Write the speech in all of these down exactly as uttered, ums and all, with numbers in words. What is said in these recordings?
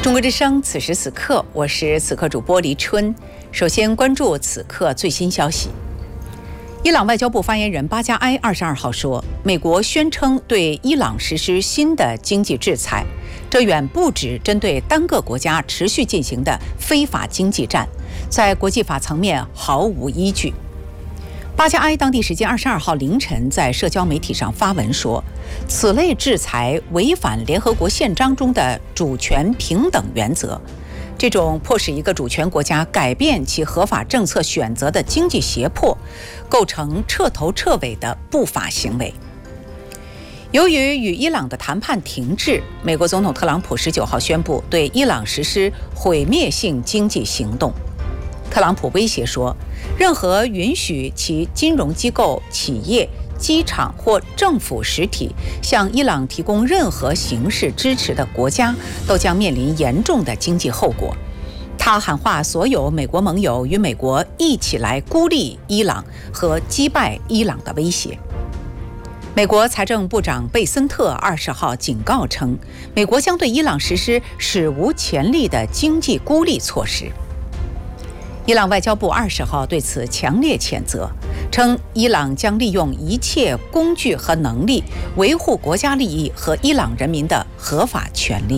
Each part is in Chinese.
中国之声，此时此刻，我是此刻主播黎春。首先关注此刻最新消息。伊朗外交部发言人巴加埃二十二号说，美国宣称对伊朗实施新的经济制裁，这远不止针对单个国家持续进行的非法经济战，在国际法层面毫无依据。巴加埃当地时间二十二号凌晨在社交媒体上发文说，此类制裁违反联合国宪章中的主权平等原则，这种迫使一个主权国家改变其合法政策选择的经济胁迫，构成彻头彻尾的不法行为。由于与伊朗的谈判停滞，美国总统特朗普十九号宣布对伊朗实施毁灭性经济行动。特朗普威胁说，任何允许其金融机构、企业、机场或政府实体向伊朗提供任何形式支持的国家，都将面临严重的经济后果。他喊话所有美国盟友与美国一起来孤立伊朗和击败伊朗的威胁。美国财政部长贝森特二十号警告称，美国将对伊朗实施史无前例的经济孤立措施。伊朗外交部二十号对此强烈谴责，称伊朗将利用一切工具和能力维护国家利益和伊朗人民的合法权利。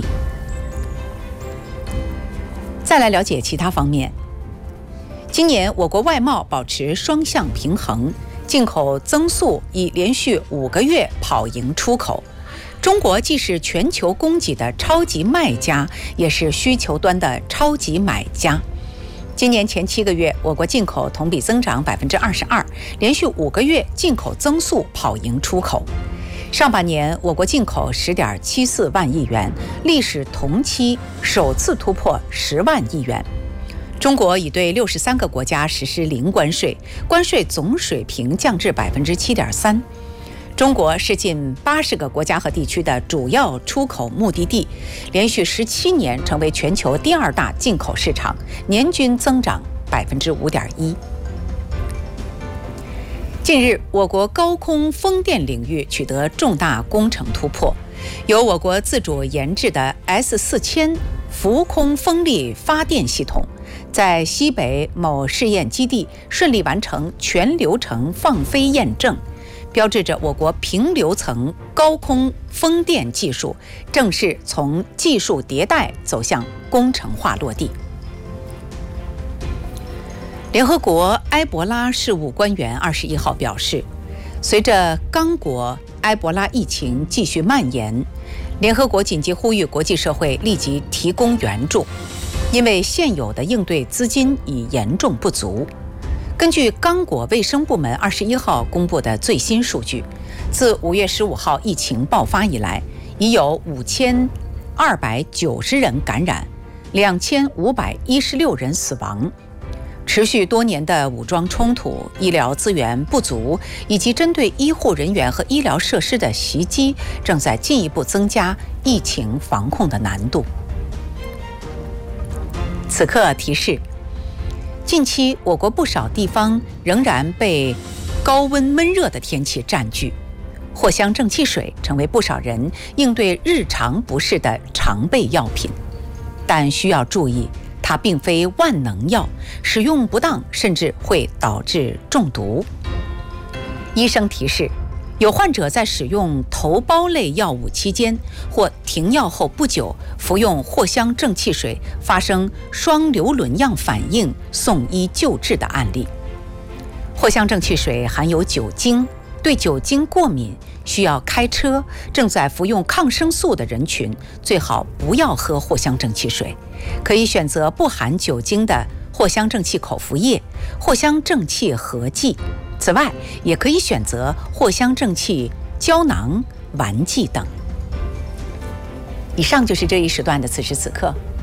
再来了解其他方面。今年我国外贸保持双向平衡，进口增速已连续五个月跑赢出口。中国既是全球供给的超级卖家，也是需求端的超级买家。今年前七个月，我国进口同比增长百分之二十二，连续五个月进口增速跑赢出口。上半年，我国进口十点七四万亿元，历史同期首次突破十万亿元。中国已对六十三个国家实施零关税，关税总水平降至百分之七点三。中国是近八十个国家和地区的主要出口目的地，连续十七年成为全球第二大进口市场，年均增长百分之五点一。近日，我国高空风电领域取得重大工程突破，由我国自主研制的 S 四千浮空风力发电系统，在西北某试验基地顺利完成全流程放飞验证，标志着我国平流层高空风电技术正式从技术迭代走向工程化落地。联合国埃博拉事务官员二十一号表示，随着刚果埃博拉疫情继续蔓延，联合国紧急呼吁国际社会立即提供援助，因为现有的应对资金已严重不足。根据刚果卫生部门二十一号公布的最新数据，自五月十五号疫情爆发以来，已有五千二百九十人感染，两千五百一十六人死亡。持续多年的武装冲突、医疗资源不足以及针对医护人员和医疗设施的袭击，正在进一步增加疫情防控的难度。此刻提示，近期我国不少地方仍然被高温闷热的天气占据，藿香正气水成为不少人应对日常不适的常备药品，但需要注意，它并非万能药，使用不当甚至会导致中毒。医生提示，有患者在使用头孢类药物期间或停药后不久服用藿香正气水发生双硫仑样反应送医救治的案例。藿香正气水含有酒精，对酒精过敏、需要开车、正在服用抗生素的人群最好不要喝藿香正气水，可以选择不含酒精的藿香正气口服液、藿香正气合剂。此外，也可以选择藿香正气胶囊、丸剂等。以上就是这一时段的此时此刻，